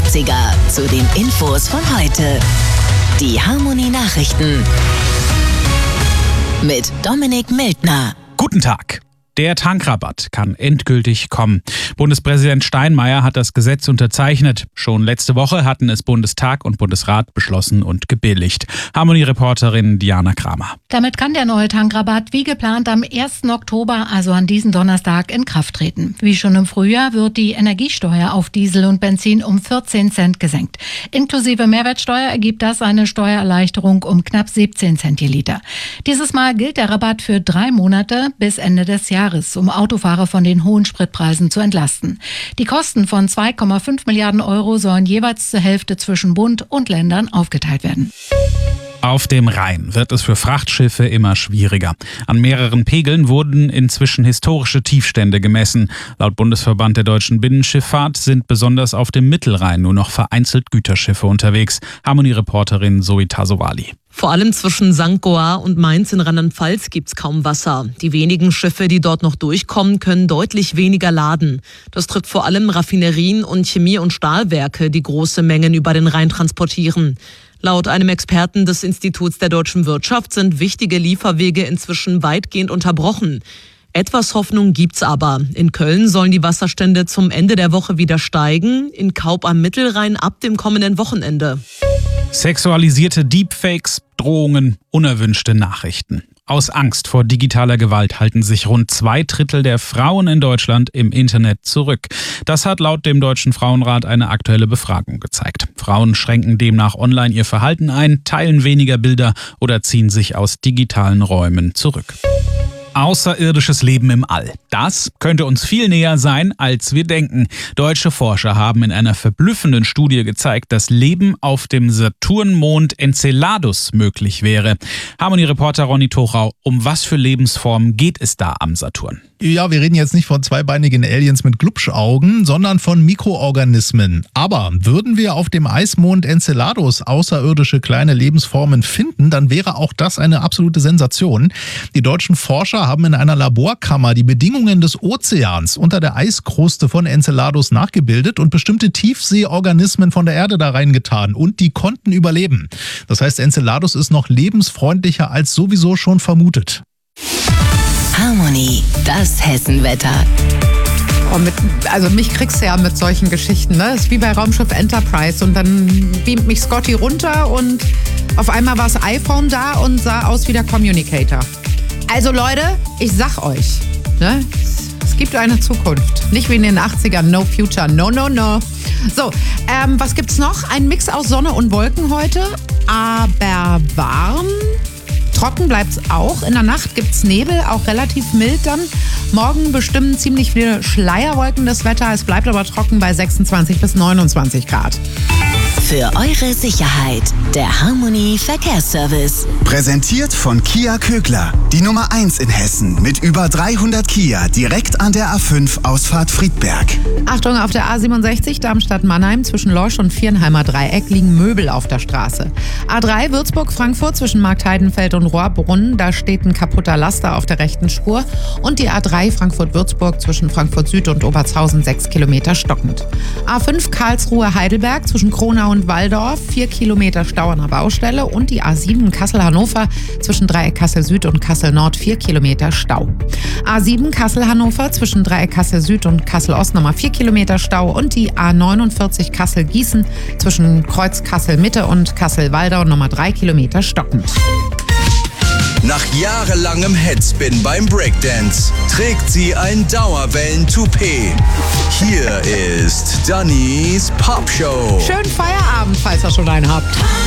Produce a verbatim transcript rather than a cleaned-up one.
achtziger zu den Infos von heute. Die Harmony Nachrichten mit Dominik Mildner. Guten Tag. Der Tankrabatt kann endgültig kommen. Bundespräsident Steinmeier hat das Gesetz unterzeichnet. Schon letzte Woche hatten es Bundestag und Bundesrat beschlossen und gebilligt. Harmony-Reporterin Diana Kramer. Damit kann der neue Tankrabatt wie geplant am ersten Oktober, also an diesem Donnerstag, in Kraft treten. Wie schon im Frühjahr wird die Energiesteuer auf Diesel und Benzin um vierzehn Cent gesenkt. Inklusive Mehrwertsteuer ergibt das eine Steuererleichterung um knapp siebzehn Cent je Liter. Dieses Mal gilt der Rabatt für drei Monate bis Ende des Jahres, um Autofahrer von den hohen Spritpreisen zu entlasten. Die Kosten von zwei Komma fünf Milliarden Euro sollen jeweils zur Hälfte zwischen Bund und Ländern aufgeteilt werden. Auf dem Rhein wird es für Frachtschiffe immer schwieriger. An mehreren Pegeln wurden inzwischen historische Tiefstände gemessen. Laut Bundesverband der deutschen Binnenschifffahrt sind besonders auf dem Mittelrhein nur noch vereinzelt Güterschiffe unterwegs. Harmony-Reporterin Zoe Tasovali. Vor allem zwischen Sankt Goar und Mainz in Rheinland-Pfalz gibt's kaum Wasser. Die wenigen Schiffe, die dort noch durchkommen, können deutlich weniger laden. Das trifft vor allem Raffinerien und Chemie- und Stahlwerke, die große Mengen über den Rhein transportieren. Laut einem Experten des Instituts der deutschen Wirtschaft sind wichtige Lieferwege inzwischen weitgehend unterbrochen. Etwas Hoffnung gibt's aber. In Köln sollen die Wasserstände zum Ende der Woche wieder steigen, in Kaub am Mittelrhein ab dem kommenden Wochenende. Sexualisierte Deepfakes, Drohungen, unerwünschte Nachrichten. Aus Angst vor digitaler Gewalt halten sich rund zwei Drittel der Frauen in Deutschland im Internet zurück. Das hat laut dem Deutschen Frauenrat eine aktuelle Befragung gezeigt. Frauen schränken demnach online ihr Verhalten ein, teilen weniger Bilder oder ziehen sich aus digitalen Räumen zurück. Außerirdisches Leben im All. Das könnte uns viel näher sein, als wir denken. Deutsche Forscher haben in einer verblüffenden Studie gezeigt, dass Leben auf dem Saturnmond Enceladus möglich wäre. Harmony-Reporter Ronny Tochau, um was für Lebensformen geht es da am Saturn? Ja, wir reden jetzt nicht von zweibeinigen Aliens mit Glubschaugen, sondern von Mikroorganismen. Aber würden wir auf dem Eismond Enceladus außerirdische kleine Lebensformen finden, dann wäre auch das eine absolute Sensation. Die deutschen Forscher haben in einer Laborkammer die Bedingungen des Ozeans unter der Eiskruste von Enceladus nachgebildet und bestimmte Tiefseeorganismen von der Erde da reingetan. Und die konnten überleben. Das heißt, Enceladus ist noch lebensfreundlicher als sowieso schon vermutet. Harmony, das Hessenwetter. Oh, mit, also mich kriegst du ja mit solchen Geschichten, ne? Das ist wie bei Raumschiff Enterprise und dann beamt mich Scotty runter und auf einmal war das iPhone da und sah aus wie der Communicator. Also Leute, ich sag euch, ne? Es gibt eine Zukunft. Nicht wie in den achtzigern, no future, no, no, no. So, ähm, was gibt's noch? Ein Mix aus Sonne und Wolken heute, aber warm. Trocken bleibt es auch. In der Nacht gibt es Nebel, auch relativ mild dann. Morgen bestimmen ziemlich viele Schleierwolken das Wetter. Es bleibt aber trocken bei sechsundzwanzig bis neunundzwanzig Grad. Für eure Sicherheit, der Harmony Verkehrsservice. Präsentiert von Kia Kögler, die Nummer eins in Hessen mit über dreihundert Kia direkt an der A fünf Ausfahrt Friedberg. Achtung, auf der A siebenundsechzig Darmstadt-Mannheim zwischen Leusch und Viernheimer Dreieck liegen Möbel auf der Straße. A drei Würzburg-Frankfurt zwischen Marktheidenfeld und Rohrbrunn, da steht ein kaputter Laster auf der rechten Spur. Und die A drei Frankfurt-Würzburg zwischen Frankfurt Süd und Obertshausen sechs Kilometer stockend. A fünf Karlsruhe-Heidelberg zwischen Kronau und Walldorf, vier Kilometer Stau an der Baustelle. Und die A sieben Kassel-Hannover zwischen Dreieck Kassel Süd und Kassel Nord, vier Kilometer Stau. A sieben Kassel-Hannover zwischen Dreieck Kassel Süd und Kassel Ost nochmal vier Kilometer Stau. Und die A neunundvierzig Kassel-Gießen zwischen Kreuz Kassel Mitte und Kassel-Waldau nochmal drei Kilometer stockend. Nach jahrelangem Headspin beim Breakdance trägt sie ein Dauerwellen-Toupet. Hier ist Dannys Popshow. Schönen Feierabend, falls ihr schon einen habt.